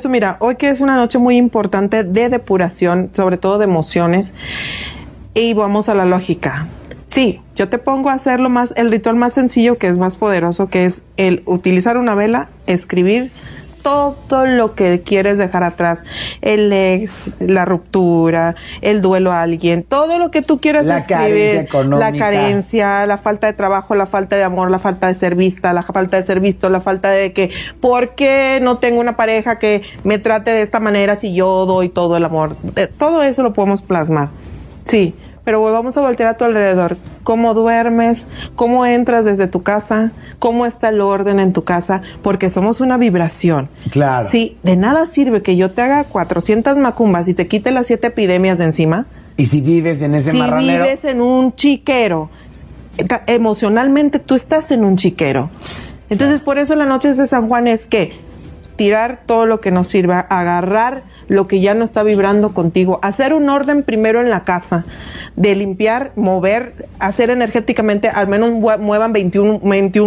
eso, mira, hoy que es una noche muy importante de depuración, sobre todo de emociones, y vamos a la lógica. Sí, yo te pongo a hacer el ritual más sencillo, que es más poderoso, que es el utilizar una vela, escribir todo lo que quieres dejar atrás, el ex, la ruptura, el duelo a alguien, todo lo que tú quieras escribir, carencia económica, la carencia, la falta de trabajo, la falta de amor, la falta de ser vista, la falta de ser visto, la falta de que, ¿por qué no tengo una pareja que me trate de esta manera si yo doy todo el amor? Todo eso lo podemos plasmar, sí. Pero vamos a voltear a tu alrededor. ¿Cómo duermes? ¿Cómo entras desde tu casa? ¿Cómo está el orden en tu casa? Porque somos una vibración. Claro. Sí, de nada sirve que yo te haga 400 macumbas y te quite las 7 epidemias de encima. Y si vives en ese marranero. Si vives en un chiquero, emocionalmente tú estás en un chiquero. Entonces, por eso la noche de San Juan es que tirar todo lo que nos sirva, agarrar lo que ya no está vibrando contigo, hacer un orden primero en la casa, de limpiar, mover, hacer energéticamente, al menos muevan 21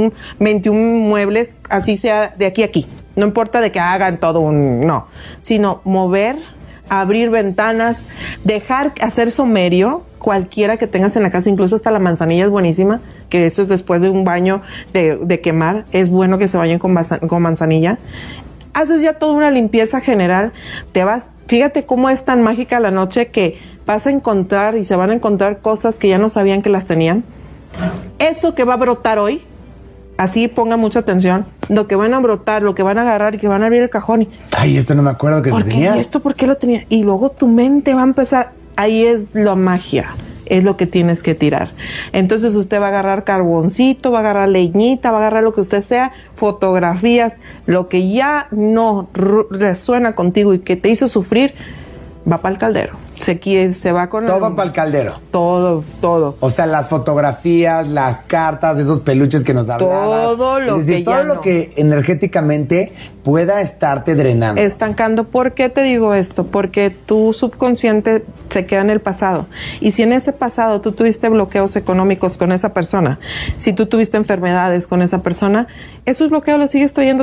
muebles, así sea de aquí a aquí. No importa de que hagan todo no, sino mover, abrir ventanas, dejar hacer somerio, cualquiera que tengas en la casa, incluso hasta la manzanilla es buenísima, que esto es después de un baño de quemar, es bueno que se bañen con manzanilla. Haces ya toda una limpieza general, te vas, fíjate cómo es tan mágica la noche que vas a encontrar y se van a encontrar cosas que ya no sabían que las tenían. Eso que va a brotar hoy, así pongan mucha atención, lo que van a brotar, lo que van a agarrar y que van a abrir el cajón. Y, ay, esto no me acuerdo que tenía. ¿Y esto por qué lo tenía? Y luego tu mente va a empezar, ahí es la magia. Es lo que tienes que tirar. Entonces usted va a agarrar carboncito, va a agarrar leñita, va a agarrar lo que usted sea, fotografías, lo que ya no resuena contigo y que te hizo sufrir, va para el caldero. Se va con todo para el caldero. Todo. O sea, las fotografías, las cartas de esos peluches que nos hablabas. Todo lo es decir, que todo ya lo no. que energéticamente pueda estarte drenando. Estancando. ¿Por qué te digo esto? Porque tu subconsciente se queda en el pasado. Y si en ese pasado tú tuviste bloqueos económicos con esa persona, si tú tuviste enfermedades con esa persona, esos bloqueos los sigues trayendo.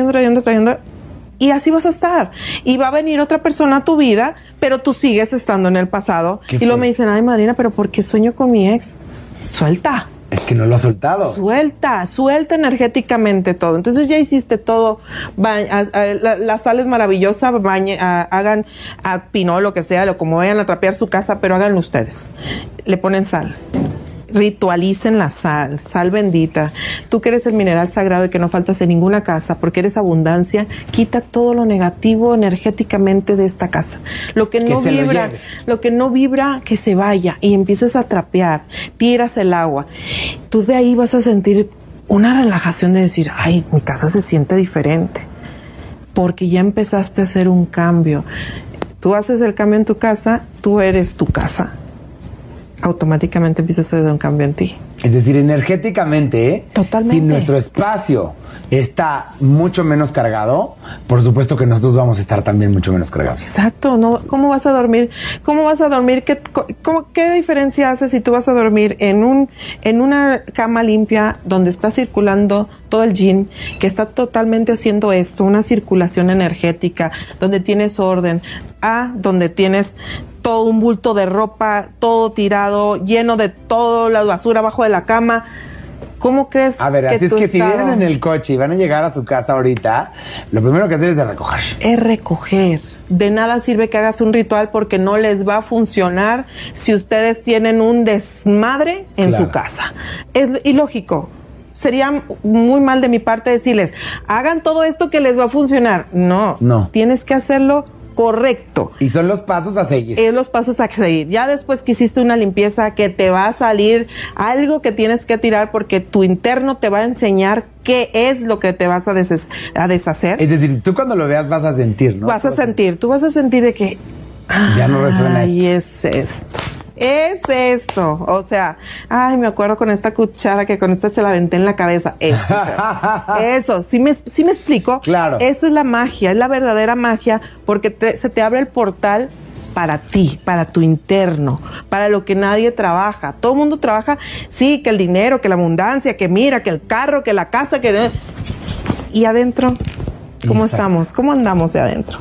Y así vas a estar. Y va a venir otra persona a tu vida, pero tú sigues estando en el pasado. Y luego me dicen, ay, Madrina, ¿pero por qué sueño con mi ex? Suelta. Es que no lo has soltado. Suelta energéticamente todo. Entonces ya hiciste todo. La sal es maravillosa. Hagan a pinol, lo que sea, o como vayan a trapear su casa, pero háganlo ustedes. Le ponen sal. Ritualicen la sal bendita. Tú que eres el mineral sagrado y que no faltas en ninguna casa porque eres abundancia, quita todo lo negativo energéticamente de esta casa. Lo que no vibra, que se vaya y empieces a trapear, tiras el agua. Tú de ahí vas a sentir una relajación de decir, ay, mi casa se siente diferente porque ya empezaste a hacer un cambio. Tú haces el cambio en tu casa, tú eres tu casa. Automáticamente empiezas a hacer un cambio en ti. Es decir, energéticamente, totalmente. Si nuestro espacio está mucho menos cargado, por supuesto que nosotros vamos a estar también mucho menos cargados. Exacto, ¿no? ¿Cómo vas a dormir? ¿Qué diferencia hace si tú vas a dormir en una cama limpia donde está circulando todo el yin, que está totalmente haciendo esto, una circulación energética, donde tienes orden, donde tienes todo un bulto de ropa, todo tirado, lleno de toda la basura abajo de la cama? ¿Cómo crees que A ver, así es que estado? Si vienen en el coche y van a llegar a su casa ahorita, lo primero que hacer es recoger. Es recoger. De nada sirve que hagas un ritual porque no les va a funcionar si ustedes tienen un desmadre en su casa. Es ilógico. Sería muy mal de mi parte decirles, hagan todo esto que les va a funcionar. No. Tienes que hacerlo correcto. Y son los pasos a seguir. Es los pasos a seguir. Ya después que hiciste una limpieza, que te va a salir algo que tienes que tirar porque tu interno te va a enseñar qué es lo que te vas a deshacer. Es decir, tú cuando lo veas vas a sentir, ¿no? Tú vas a sentir de que ya no resuena. Ay, es esto. O sea, ay, me acuerdo con esta cuchara que con esta se la aventé en la cabeza. Eso. ¿Sí me explico? Claro. Eso es la magia, es la verdadera magia, porque se te abre el portal para ti, para tu interno, para lo que nadie trabaja. Todo el mundo trabaja, sí, que el dinero, que la abundancia, que mira, que el carro, que la casa, que... ¿Y adentro? ¿Cómo estamos? ¿Cómo andamos de adentro?